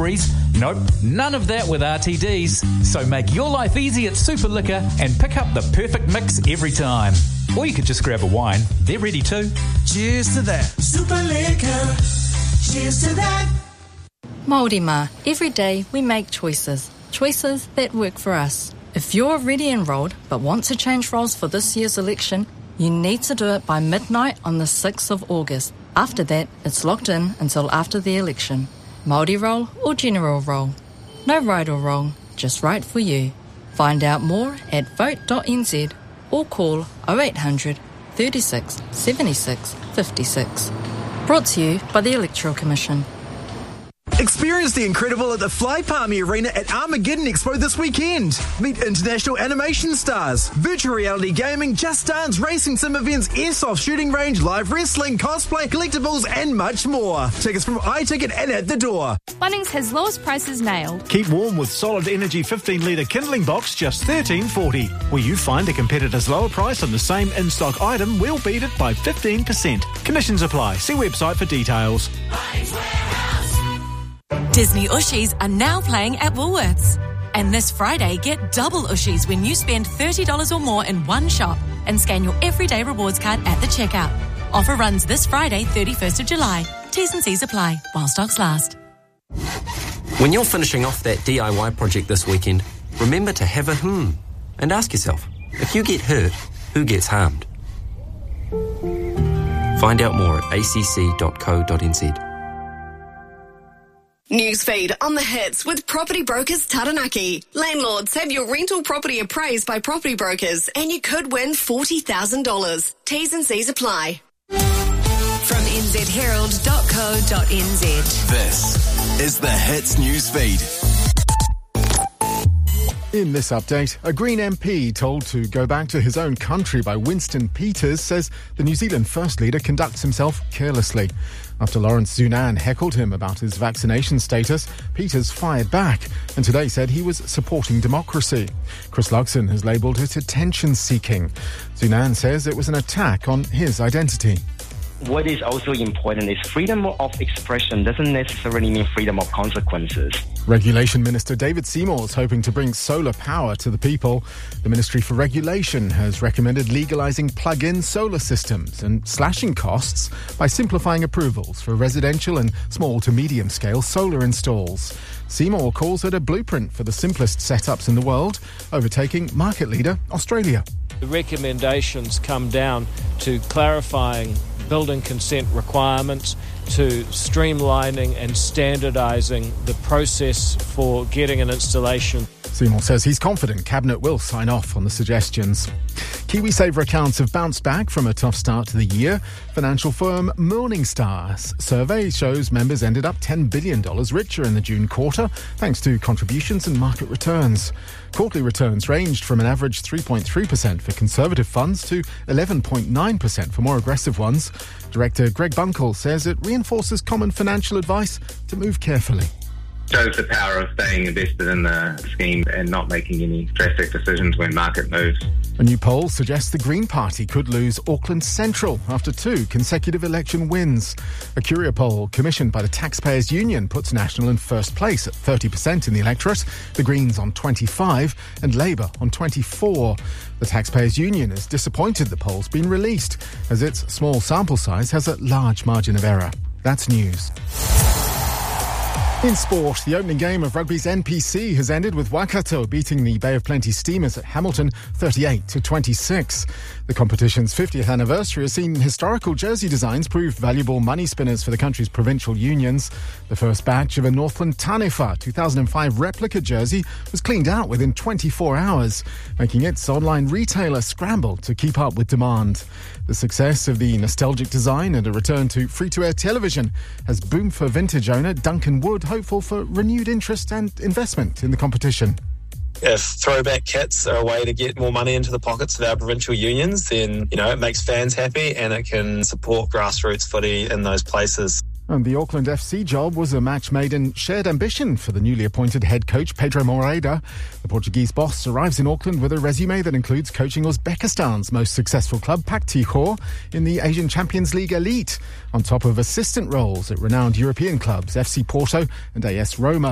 strawberries. Nope, none of that with RTDs. So make your life easy at Super Liquor and pick up the perfect mix every time. Or you could just grab a wine. They're ready too. Cheers to that. Super Liquor. Cheers to that. Māori mā, every day we make choices that work for us. If you're already enrolled but want to change roles for this year's election, you need to do it by midnight on the 6th of August. After that, it's locked in until after the election. Māori role or general role. No right or wrong, just right for you. Find out more at vote.nz or call 0800 36 76 56. Brought to you by the Electoral Commission. Experience the incredible at the Fly Palmy Arena at Armageddon Expo this weekend. Meet international animation stars, virtual reality gaming, Just Dance, racing sim events, airsoft shooting range, live wrestling, cosplay, collectibles and much more. Tickets from iTicket and at the door. Bunnings has lowest prices nailed. Keep warm with Solid Energy 15-litre kindling box, just $13.40. Where you find a competitor's lower price on the same in-stock item, we'll beat it by 15%. Conditions apply. See website for details. Disney Ushies are now playing at Woolworths. And this Friday, get double Ushies when you spend $30 or more in one shop and scan your Everyday Rewards card at the checkout. Offer runs this Friday, 31st of July. T's and C's apply while stocks last. When you're finishing off that DIY project this weekend, remember to have a and ask yourself, if you get hurt, who gets harmed? Find out more at acc.co.nz. Newsfeed on the hits with Property Brokers Taranaki. Landlords, have your rental property appraised by Property Brokers and you could win $40,000. T's and C's apply. From nzherald.co.nz. This is the Hits Newsfeed. In this update, a Green MP told to go back to his own country by Winston Peters says the New Zealand First Leader conducts himself carelessly. After Lawrence Zunan heckled him about his vaccination status, Peters fired back and today said he was supporting democracy. Chris Luxon has labelled it attention-seeking. Zunan says it was an attack on his identity. What is also important is freedom of expression doesn't necessarily mean freedom of consequences. Regulation Minister David Seymour is hoping to bring solar power to the people. The Ministry for Regulation has recommended legalising plug-in solar systems and slashing costs by simplifying approvals for residential and small to medium-scale solar installs. Seymour calls it a blueprint for the simplest setups in the world, overtaking market leader Australia. The recommendations come down to clarifying building consent requirements, to streamlining and standardising the process for getting an installation. Seymour says he's confident Cabinet will sign off on the suggestions. KiwiSaver accounts have bounced back from a tough start to the year. Financial firm Morningstar's survey shows members ended up $10 billion richer in the June quarter, thanks to contributions and market returns. Quarterly returns ranged from an average 3.3% for conservative funds to 11.9% for more aggressive ones. Director Greg Bunkle says it reinforces common financial advice to move carefully. Shows the power of staying invested in the scheme and not making any drastic decisions when market moves. A new poll suggests the Green Party could lose Auckland Central after 2 consecutive election wins. A Curia poll commissioned by the Taxpayers Union puts National in first place at 30% in the electorate, the Greens on 25% and Labour on 24%. The Taxpayers Union is disappointed the poll's been released, as its small sample size has a large margin of error. That's news. In sport, the opening game of rugby's NPC has ended with Waikato beating the Bay of Plenty Steamers at Hamilton 38-26. The competition's 50th anniversary has seen historical jersey designs prove valuable money spinners for the country's provincial unions. The first batch of a Northland Tanefa 2005 replica jersey was cleaned out within 24 hours, making its online retailer scramble to keep up with demand. The success of the nostalgic design and a return to free-to-air television has boomed for vintage owner Duncan Wood, hopeful for renewed interest and investment in the competition. If throwback kits are a way to get more money into the pockets of our provincial unions, then, it makes fans happy and it can support grassroots footy in those places. And the Auckland FC job was a match made in shared ambition for the newly appointed head coach Pedro Moreira. The Portuguese boss arrives in Auckland with a resume that includes coaching Uzbekistan's most successful club, Pak Tihor, in the Asian Champions League elite, on top of assistant roles at renowned European clubs FC Porto and AS Roma.